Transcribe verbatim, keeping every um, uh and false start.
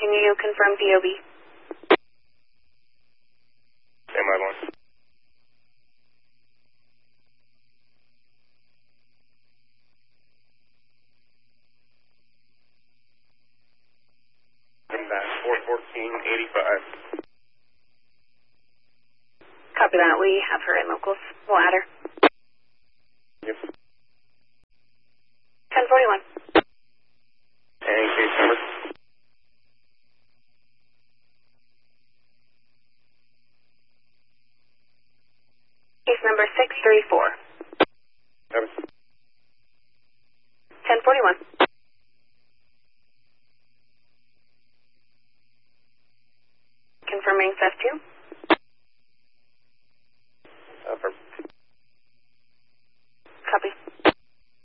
Can you confirm D O B? Stand by one. four fourteen eighty-five. Copy that. We have her in locals. We'll add her. Yep. ten forty-one. And case number? Case number six three four. Seven. ten forty-one.